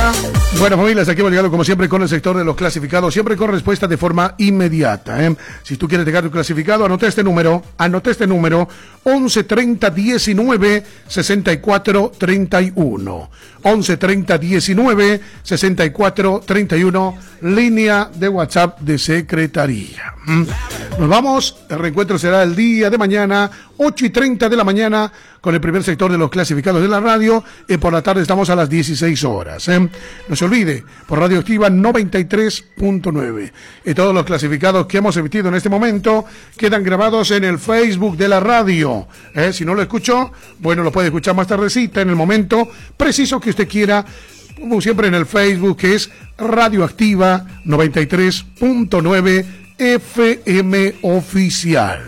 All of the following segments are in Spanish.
Bueno, familias, aquí hemos llegado como siempre con el sector de los clasificados, siempre con respuesta de forma inmediata. Si tú quieres dejar tu clasificado, anote este número, 11 30 19 64 31. 11 30 19 64 31, línea de WhatsApp de Secretaría. Nos vamos, el reencuentro será el día de mañana, 8:30 de la mañana, con el primer sector de los clasificados de la radio, y por la tarde estamos a las 16 horas. No se olvide, por Radioactiva 93.9. Y todos los clasificados que hemos emitido en este momento quedan grabados en el Facebook de la radio. Si no lo escuchó, bueno, lo puede escuchar más tardecita, en el momento preciso que usted quiera, como siempre en el Facebook, que es Radioactiva 93.9 FM Oficial.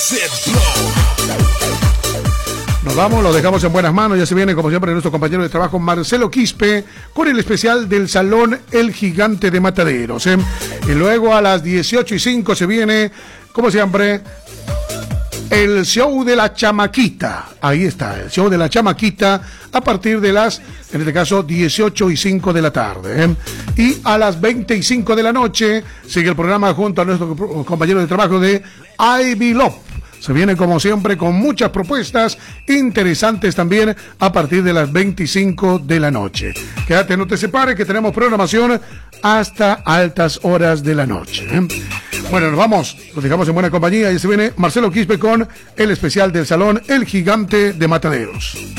Nos vamos, lo dejamos en buenas manos. Ya se viene, como siempre, nuestro compañero de trabajo Marcelo Quispe con el especial del Salón El Gigante de Mataderos. Y luego a las 18:05 se viene, como siempre, el show de la chamaquita. Ahí está, el show de la chamaquita a partir de las, en este caso, 18:05 de la tarde. Y a las 20:05 de la noche sigue el programa junto a nuestro compañero de trabajo de Ivy Love. Se viene como siempre con muchas propuestas interesantes también a partir de las 25 de la noche. Quédate, no te separes, que tenemos programación hasta altas horas de la noche. Bueno, nos vamos, nos dejamos en buena compañía y se viene Marcelo Quispe con el especial del Salón El Gigante de Mataderos.